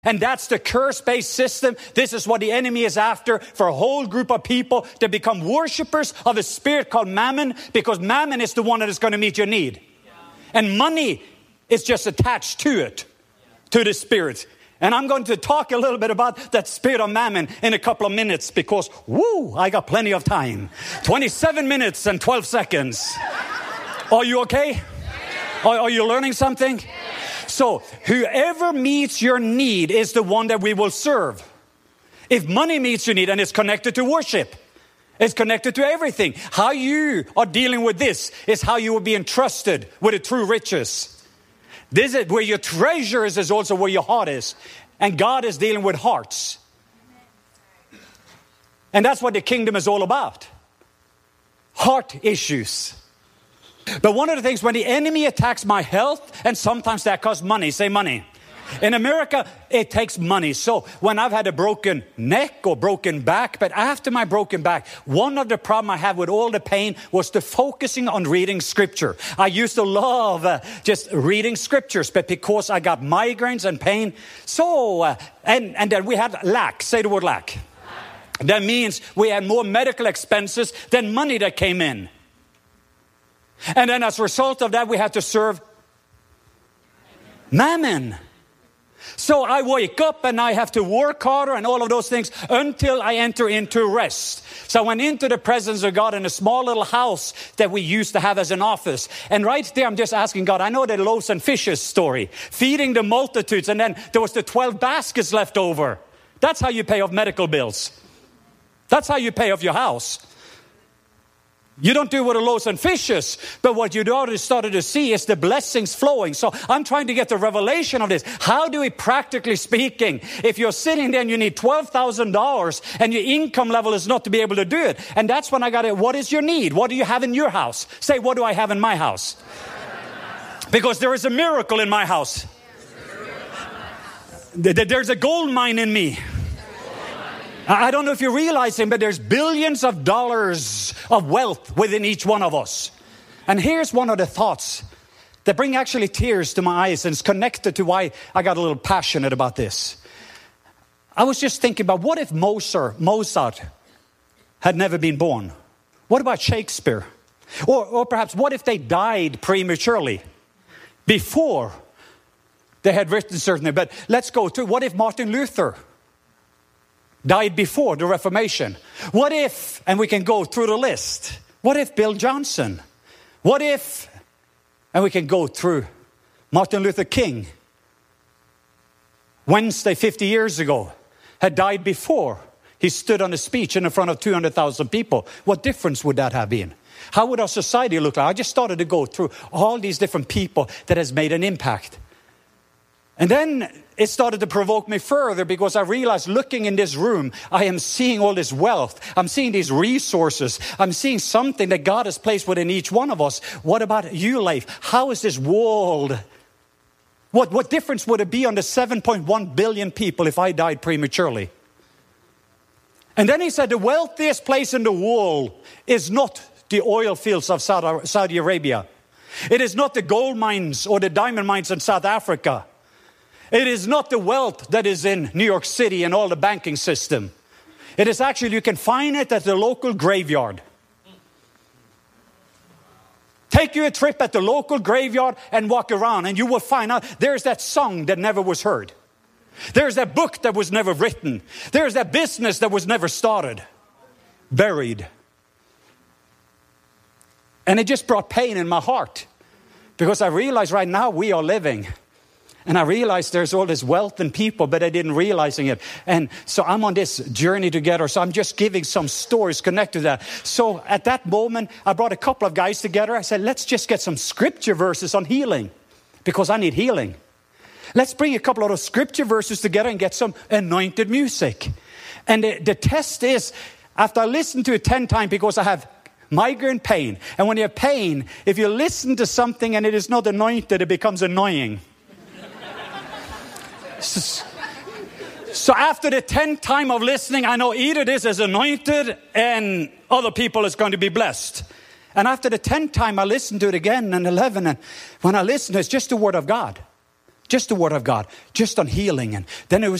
And that's the curse-based system. This is what the enemy is after for a whole group of people to become worshipers of a spirit called mammon, because mammon is the one that is going to meet your need. And money is just attached to it, to the spirit. And I'm going to talk a little bit about that spirit of mammon in a couple of minutes because, I got plenty of time. 27 minutes and 12 seconds. Are you okay? Are you learning something? So whoever meets your need is the one that we will serve. If money meets your need, and it's connected to worship, it's connected to everything. How you are dealing with this is how you will be entrusted with the true riches. This is where your treasure is also where your heart is. And God is dealing with hearts. And that's what the kingdom is all about. Heart issues. But one of the things, when the enemy attacks my health, and sometimes that costs money, say money. In America, it takes money. So when I've had a broken neck or broken back, but after my broken back, one of the problems I had with all the pain was the focusing on reading scripture. I used to love just reading scriptures, but because I got migraines and pain, and then we had lack. Say the word lack. That means we had more medical expenses than money that came in. And then as a result of that, we had to serve mammon. So I wake up and I have to work harder and all of those things until I enter into rest. So I went into the presence of God in a small little house that we used to have as an office. And right there, I'm just asking God, I know the loaves and fishes story, feeding the multitudes. And then there was the 12 baskets left over. That's how you pay off medical bills. That's how you pay off your house. You don't do with the loaves and fishes, but what you already started to see is the blessings flowing. So I'm trying to get the revelation of this. How do we, practically speaking, if you're sitting there and you need $12,000 and your income level is not to be able to do it? And that's when I got it. What is your need? What do you have in your house? Say, what do I have in my house? Because there is a miracle in my house. There's a gold mine in me. I don't know if you're realizing, but there's billions of dollars of wealth within each one of us. And here's one of the thoughts that bring actually tears to my eyes, and it's connected to why I got a little passionate about this. I was just thinking about, what if Mozart had never been born? What about Shakespeare? Or perhaps what if they died prematurely before they had written certain? But let's go to, what if Martin Luther died before the Reformation? What if, and we can go through the list, what if Bill Johnson? What if, and we can go through Martin Luther King, Wednesday 50 years ago, had died before he stood on a speech in front of 200,000 people. What difference would that have been? How would our society look like? I just started to go through all these different people that has made an impact. And then it started to provoke me further, because I realized, looking in this room, I am seeing all this wealth. I'm seeing these resources. I'm seeing something that God has placed within each one of us. What about you, Leif? How is this world? What difference would it be on the 7.1 billion people if I died prematurely? And then he said, the wealthiest place in the world is not the oil fields of Saudi Arabia. It is not the gold mines or the diamond mines in South Africa. It is not the wealth that is in New York City and all the banking system. It is actually, you can find it at the local graveyard. Take you a trip at the local graveyard and walk around, and you will find out there's that song that never was heard. There's that book that was never written. There's that business that was never started. Buried. And it just brought pain in my heart, because I realize right now we are living. And I realized there's all this wealth in people, but I didn't realizing it. And so I'm on this journey together. So I'm just giving some stories connected to that. So at that moment, I brought a couple of guys together. I said, let's just get some scripture verses on healing, because I need healing. Let's bring a couple of those scripture verses together and get some anointed music. And the test is, after I listen to it 10 times, because I have migraine pain. And when you have pain, if you listen to something and it is not anointed, it becomes annoying. So after the 10th time of listening, I know either this is anointed and other people is going to be blessed. And after the 10th time, I listened to it again, and 11. And when I listen, it's just the word of God. just the word of God, just on healing. And then it was